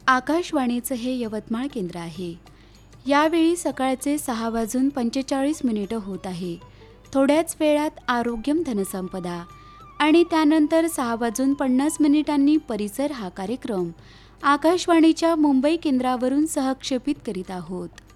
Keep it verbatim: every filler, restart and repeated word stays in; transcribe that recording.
आकाशवाणीचं हे यवतमाळ केंद्र आहे. यावेळी सकाळचे सहा वाजून पंचेचाळीस मिनिटं होत आहे. थोड्याच वेळात आरोग्यम धनसंपदा आणि त्यानंतर सहा वाजून पन्नास मिनिटांनी परिसर हा कार्यक्रम आकाशवाणीच्या मुंबई केंद्रावरून सहक्षेपित करीत आहोत.